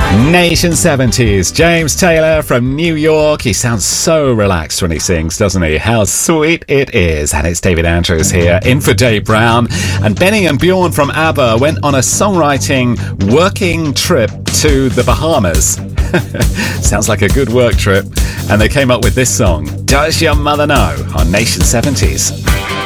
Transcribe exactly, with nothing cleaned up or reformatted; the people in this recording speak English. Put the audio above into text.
Nation seventies, James Taylor from New York. He sounds so relaxed when he sings, doesn't he? How sweet it is. And it's David Andrews here, in for Dave Brown. And Benny and Bjorn from ABBA went on a songwriting working trip to the Bahamas. Sounds like a good work trip. And they came up with this song, Does Your Mother Know, on Nation seventies.